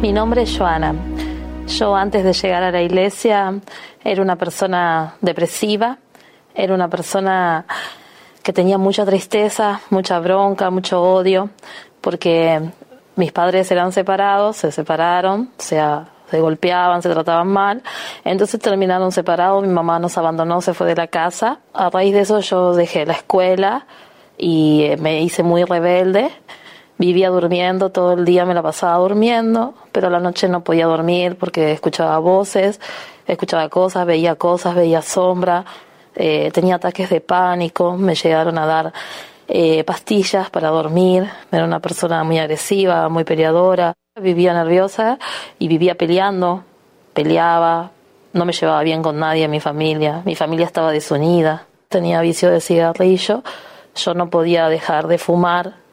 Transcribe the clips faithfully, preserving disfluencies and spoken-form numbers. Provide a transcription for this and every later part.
Mi nombre es Joana. Yo antes de llegar a la iglesia era una persona depresiva, era una persona que tenía mucha tristeza, mucha bronca, mucho odio, porque mis padres eran separados, se separaron, o sea, se golpeaban, se trataban mal, entonces terminaron separados, mi mamá nos abandonó, se fue de la casa. A raíz de eso yo dejé la escuela y me hice muy rebelde. Vivía durmiendo, todo el día me la pasaba durmiendo, pero a la noche no podía dormir porque escuchaba voces, escuchaba cosas, veía cosas, veía sombra, eh, tenía ataques de pánico, me llegaron a dar eh, pastillas para dormir, era una persona muy agresiva, muy peleadora, vivía nerviosa y vivía peleando, peleaba, no me llevaba bien con nadie en mi familia, mi familia estaba desunida, tenía vicio de cigarrillo, yo no podía dejar de fumar.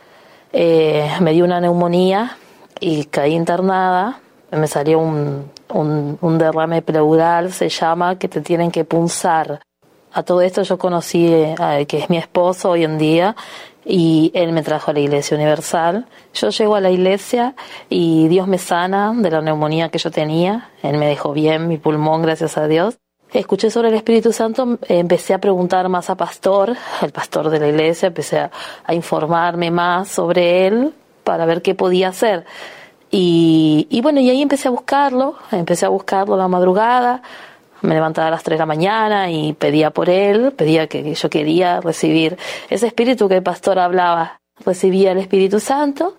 Eh, me dio una neumonía y caí internada, me salió un, un, un derrame pleural, se llama, que te tienen que punzar. A todo esto yo conocí a que es mi esposo hoy en día y él me trajo a la Iglesia Universal. Yo llego a la iglesia y Dios me sana de la neumonía que yo tenía, él me dejó bien mi pulmón, gracias a Dios. Escuché sobre el Espíritu Santo, empecé a preguntar más a pastor, el pastor de la iglesia, empecé a, a informarme más sobre él para ver qué podía hacer. Y, y bueno, y ahí empecé a buscarlo, empecé a buscarlo a la madrugada, me levantaba a las tres de la mañana y pedía por él, pedía que yo quería recibir ese espíritu que el pastor hablaba. Recibía el Espíritu Santo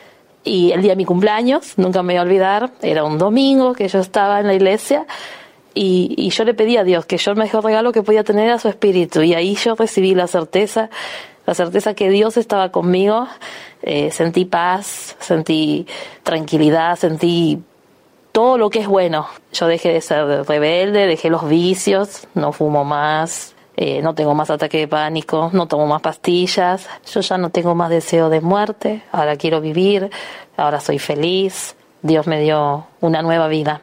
y el día de mi cumpleaños, nunca me voy a olvidar, era un domingo que yo estaba en la iglesia. Y, y yo le pedí a Dios que yo el mejor regalo que podía tener era su espíritu. Y ahí yo recibí la certeza, la certeza que Dios estaba conmigo. Eh, sentí paz, sentí tranquilidad, sentí todo lo que es bueno. Yo dejé de ser rebelde, dejé los vicios, no fumo más, eh, no tengo más ataque de pánico, no tomo más pastillas. Yo ya no tengo más deseo de muerte, ahora quiero vivir, ahora soy feliz. Dios me dio una nueva vida.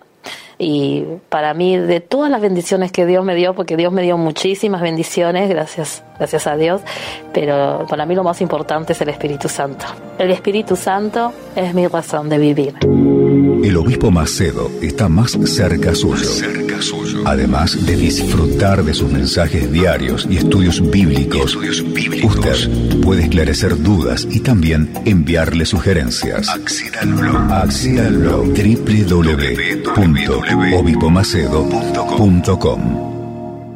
Y para mí, de todas las bendiciones que Dios me dio, porque Dios me dio muchísimas bendiciones, gracias, gracias a Dios, pero para mí lo más importante es el Espíritu Santo. El Espíritu Santo es mi razón de vivir. El obispo Macedo está más cerca suyo. Más cerca suyo. Además de disfrutar de sus mensajes diarios y estudios bíblicos, y estudios bíblicos, usted puede esclarecer dudas y también enviarle sugerencias. Acceda al blog. Acceda al blog doble u doble u doble u punto obispo macedo punto com.